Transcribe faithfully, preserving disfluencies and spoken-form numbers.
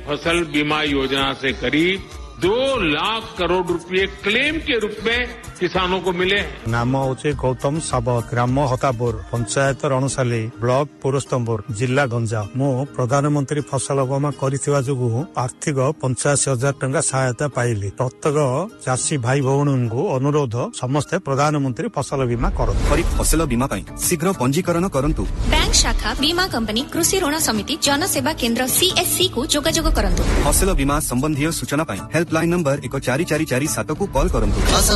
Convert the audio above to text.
फसल बीमा योजना से करीब दो लाख करोड़ रुपए क्लेम के रूप में किसानों को मिले। नाम हूँ गौतम सावत, ग्राम हतापुर, पंचायत रणसाली, ब्लॉक पुरस्तम्बुर, जिला गंजाम। मु प्रधानमंत्री फसल बीमा करिथिबा जोगु आर्थिक पंचाशी हजार टंका सहायता पाइली। प्रत्येक चाषी भाई भौणी को अनुरोध समस्ते प्रधानमंत्री फसल बीमा करନ୍ତୁ। खरीफ फसल बीमा पाई शीघ्र पंजीकरण करନ୍ତୁ। बैंक शाखा बीमा कंपनी कृषि ऋण समिति जनसेवा केंद्र सीएससी को जोगाजोग करନ୍ତୁ। फसल बीमा संबंधी सूचना पाई हेल्पलाइन नंबर एक चारि चारि चारि सात को कॉल करନ୍ତୁ।